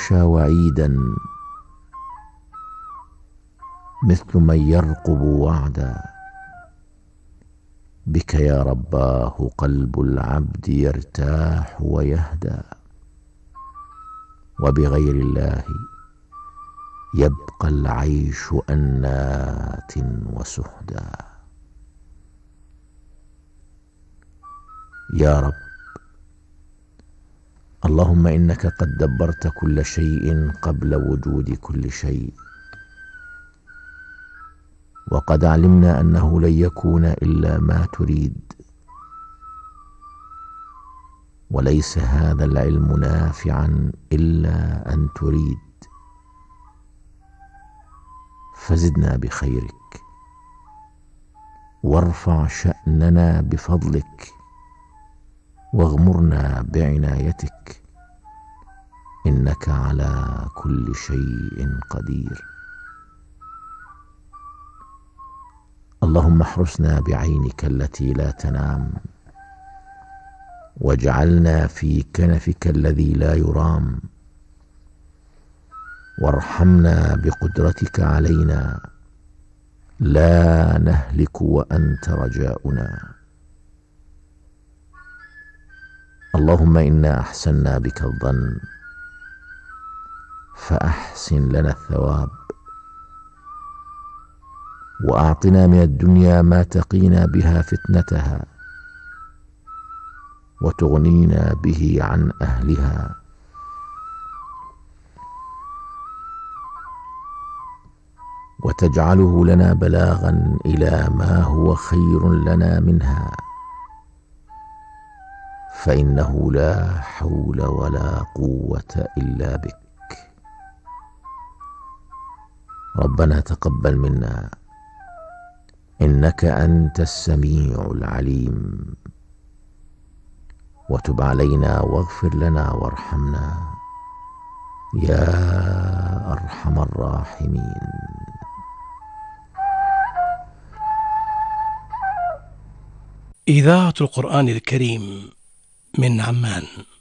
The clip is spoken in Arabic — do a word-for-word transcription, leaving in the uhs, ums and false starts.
يخشى وعيدا، مثل من يرقب وعدا. بك يا رباه قلب العبد يرتاح ويهدى، وبغير الله يبقى العيش أنات وسهدا. يا رب، اللهم إنك قد دبرت كل شيء قبل وجود كل شيء، وقد علمنا أنه لن يكون إلا ما تريد، وليس هذا العلم نافعا إلا أن تريد. فزدنا بخيرك، وارفع شأننا بفضلك، واغمرنا بعنايتك، إنك على كل شيء قدير. اللهم احرسنا بعينك التي لا تنام، واجعلنا في كنفك الذي لا يرام، وارحمنا بقدرتك علينا، لا نهلك وأنت رجاؤنا. اللهم إنا أحسنا بك الظن، فأحسن لنا الثواب، وأعطنا من الدنيا ما تقينا بها فتنتها، وتغنينا به عن أهلها، وتجعله لنا بلاغا إلى ما هو خير لنا منها، فإنه لا حول ولا قوة إلا بك. ربنا تقبل منا، إنك أنت السميع العليم، وتب علينا واغفر لنا وارحمنا يا أرحم الراحمين. إذاعة القرآن الكريم من عمان.